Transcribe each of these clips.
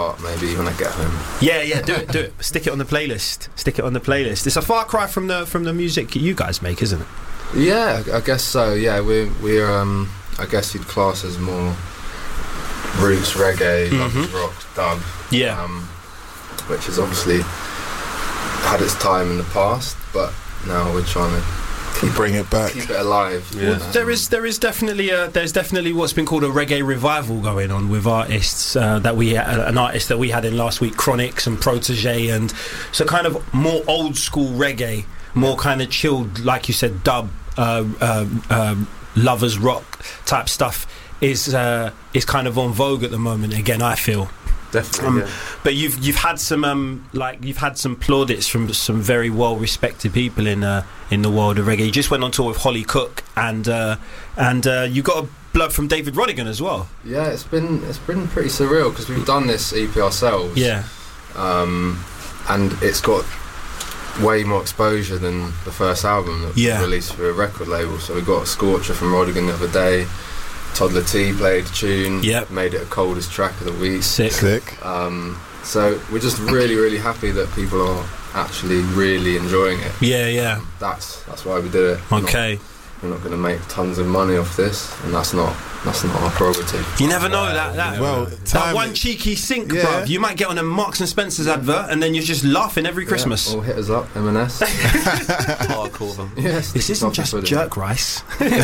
part maybe when I get home. Yeah, do it. Stick it on the playlist. It's a far cry from the music you guys make, isn't it? Yeah, I guess so. Yeah, we're I guess you'd class as more roots reggae, rock, dub. Yeah. Which has obviously had its time in the past, but now we're trying to bring it back, keep it alive. Yeah. Well, there's definitely what's been called a reggae revival going on with artists an artist that we had in last week, Chronix and Protege, and so kind of more old school reggae, more kind of chilled, like you said, dub, lovers rock type stuff is kind of on vogue at the moment again, I feel. Definitely, but you've had some plaudits from some very well respected people in the world of reggae. You just went on tour with Holly Cook, and you got a blurb from David Rodigan as well. Yeah, it's been pretty surreal because we've done this EP ourselves. Yeah, and it's got way more exposure than the first album that was released for a record label. So we got a Scorcher from Rodigan the other day. Toddler T played a tune, made it a coldest track of the week. Sick. So we're just really, really happy that people are actually really enjoying it. Yeah. That's why we did it. Okay. We're not going to make tons of money off this, and that's not our prerogative. You never know that one cheeky sync, bruv. You might get on a Marks and Spencer's advert, and then you're just laughing every Christmas. Or hit us up, M&S. Hardcore them. Yes, this isn't just jerk rice.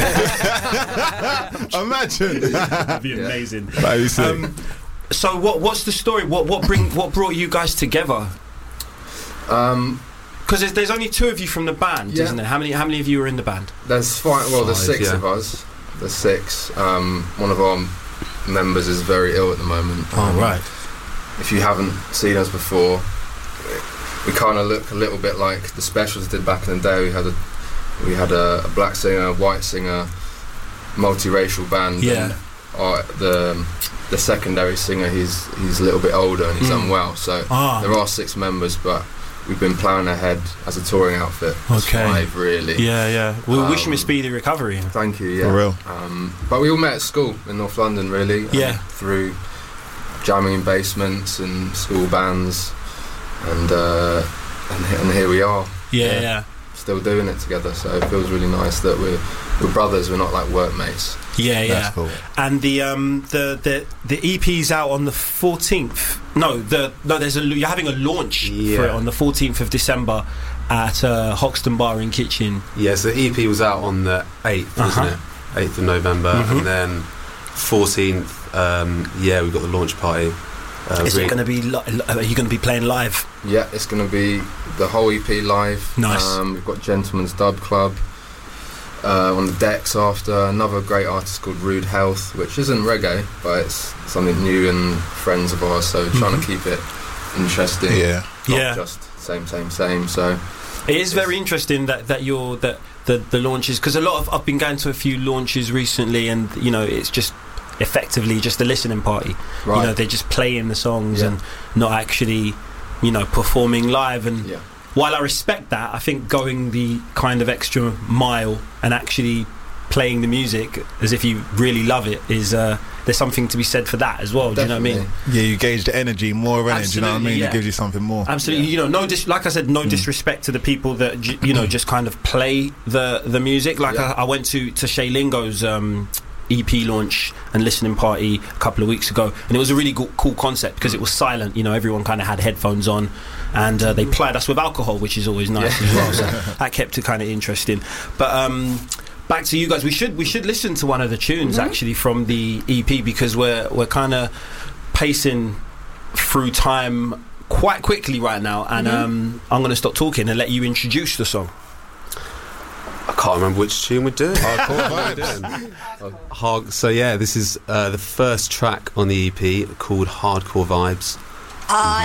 Imagine. That'd be amazing. So what's the story? What brought you guys together? Because there's only two of you from the band, isn't there? How many of you are in the band? There's six of us. There's six. One of our members is very ill at the moment. Oh, right. If you haven't seen us before, we kind of look a little bit like the Specials did back in the day. We had a black singer, a white singer, multiracial band. Yeah. And the secondary singer, he's a little bit older and he's unwell. So there are six members, but we've been planning ahead as a touring outfit. Okay. 5, really. Yeah. We wish him a speedy recovery. Thank you, yeah. For real. But we all met at school in North London, really. Yeah. Through jamming in basements and school bands. And here we are. Yeah. Still doing it together, so it feels really nice that we're brothers, we're not like workmates. Yeah. That's cool. And the EP's out on the 14th. You're having a launch for it on the 14th of December at Hoxton Bar in Kitchen. Yes, the EP was out on the 8th, wasn't it? 8th of November, and then 14th. We've got the launch party. Is it going to be? Are you going to be playing live? Yeah, it's going to be the whole EP live. Nice. We've got Gentleman's Dub Club on the decks after. Another great artist called Rude Health, which isn't reggae, but it's something new and friends of ours. So trying to keep it interesting. Yeah. Not just same. So it is very interesting that the launches, because I've been going to a few launches recently, and it's just effectively just a listening party. Right. They're just playing the songs and not actually performing live. And while I respect that, I think going the kind of extra mile and actually playing the music as if you really love it is there's something to be said for that as well. Definitely. Do you know what I mean? Yeah, you gauge the energy, more energy. Absolutely, Do you know what I mean? yeah. It gives you something more. Absolutely. Like I said, no disrespect to the people that just kind of play the music. Like I went to Shay Lingo's EP launch and listening party a couple of weeks ago, and it was a really cool concept because it was silent. Everyone kind of had headphones on, and they plied us with alcohol, which is always nice as well. So that kept it kind of interesting. But back to you guys. We should listen to one of the tunes actually from the EP, because we're kind of pacing through time quite quickly right now, and I'm going to stop talking and let you introduce the song. I can't remember which tune we're doing. Hardcore Vibes. So this is the first track on the EP called Hardcore Vibes.